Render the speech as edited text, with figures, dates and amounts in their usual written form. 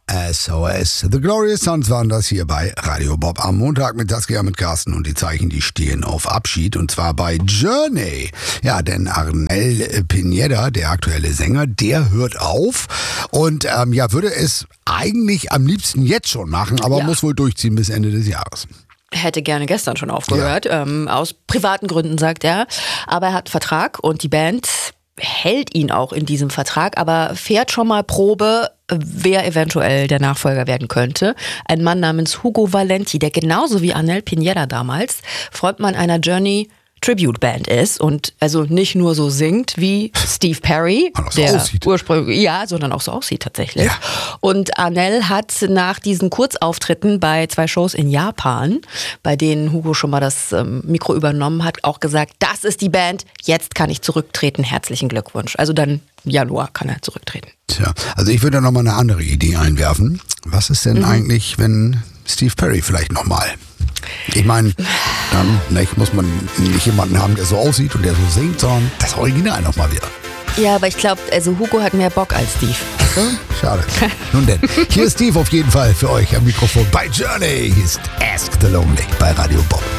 SOS. The Glorious Sons waren das hier bei Radio Bob am Montag mit Saskia, mit Carsten und die Zeichen, die stehen auf Abschied und zwar bei Journey. Ja, denn Arnel Pineda, der aktuelle Sänger, der hört auf und würde es eigentlich am liebsten jetzt schon machen, aber muss wohl durchziehen bis Ende des Jahres. Hätte gerne gestern schon aufgehört, aus privaten Gründen, sagt er. Aber er hat einen Vertrag und die Band hält ihn auch in diesem Vertrag, aber fährt schon mal Probe, wer eventuell der Nachfolger werden könnte. Ein Mann namens Hugo Valenti, der genauso wie Arnel Pineda damals Frontmann einer Journey Tribute Band ist und also nicht nur so singt wie Steve Perry, der ursprünglich, sondern auch so aussieht tatsächlich. Ja. Und Arnel hat nach diesen Kurzauftritten bei 2 Shows in Japan, bei denen Hugo schon mal das Mikro übernommen hat, auch gesagt, das ist die Band, jetzt kann ich zurücktreten, herzlichen Glückwunsch. Also dann im Januar kann er zurücktreten. Tja, also ich würde noch mal eine andere Idee einwerfen. Was ist denn eigentlich, wenn Steve Perry vielleicht nochmal? Ich meine, dann muss man nicht jemanden haben, der so aussieht und der so singt, sondern das Original nochmal wieder. Ja, aber ich glaube, also Hugo hat mehr Bock als Steve. So? Schade. Nun denn, hier ist Steve auf jeden Fall für euch am Mikrofon bei Journey. Hier ist Ask the Lonely bei Radio Bob.